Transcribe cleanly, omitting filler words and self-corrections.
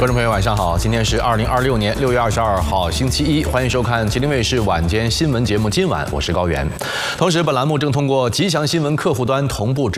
观众朋友，晚上好！今天是2026年6月22号，星期一，欢迎收看吉林卫视晚间新闻节目《今晚》，我是高原。同时，本栏目正通过吉祥新闻客户端同步直